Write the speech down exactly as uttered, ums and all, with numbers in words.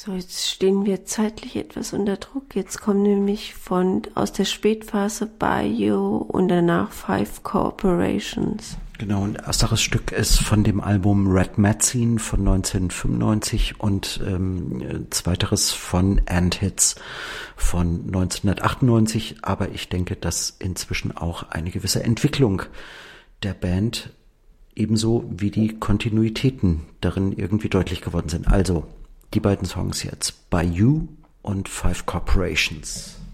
So, jetzt stehen wir zeitlich etwas unter Druck. Jetzt kommen nämlich von aus der Spätphase Bayou und danach Five Corporations. Genau, ein ersteres Stück ist von dem Album Red Magazine von neunzehnhundertfünfundneunzig und ähm, zweiteres von Ant-Hits von neunzehnhundertachtundneunzig. Aber ich denke, dass inzwischen auch eine gewisse Entwicklung der Band ebenso wie die Kontinuitäten darin irgendwie deutlich geworden sind. Also die beiden Songs jetzt, Bayou und Five Corporations.